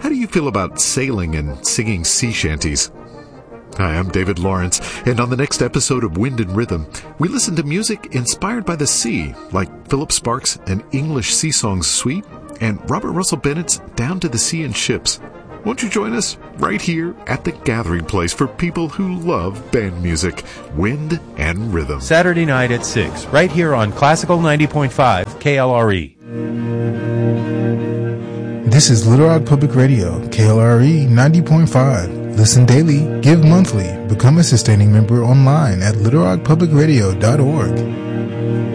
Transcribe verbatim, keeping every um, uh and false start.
do you feel about sailing and singing sea shanties? Hi, I'm David Lawrence, and on the next episode of Wind and Rhythm, we listen to music inspired by the sea, like Philip Sparks' An English Sea Songs Suite and Robert Russell Bennett's Down to the Sea in Ships. Won't you join us right here at the gathering place for people who love band music, Wind and Rhythm? Saturday night at six, right here on Classical ninety point five K L R E. This is Little Rock Public Radio, K L R E ninety point five. Listen daily, give monthly, become a sustaining member online at little rock public radio dot org.